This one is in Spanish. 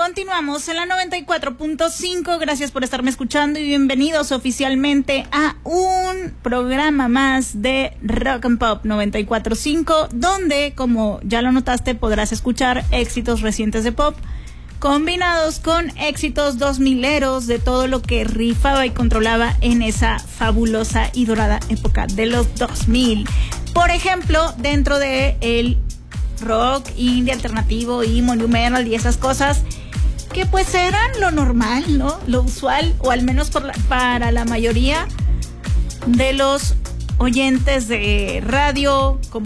Continuamos en la 94.5. Gracias por estarme escuchando y bienvenidos oficialmente a un programa más de Rock and Pop 94.5, donde, como ya lo notaste, podrás escuchar éxitos recientes de pop combinados con éxitos 2000eros de todo lo que rifaba y controlaba en esa fabulosa y dorada época de los 2000. Por ejemplo, dentro de el rock, indie, alternativo y monumental y esas cosas que pues eran lo normal, ¿no? Lo usual, o al menos para la mayoría de los oyentes de radio,